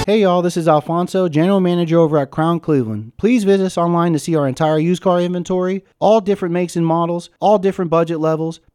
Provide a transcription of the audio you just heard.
Hey y'all, this is Alfonso, General Manager over at Crown Cleveland. Please visit us online to see our entire used car inventory, all different makes and models, all different budget levels.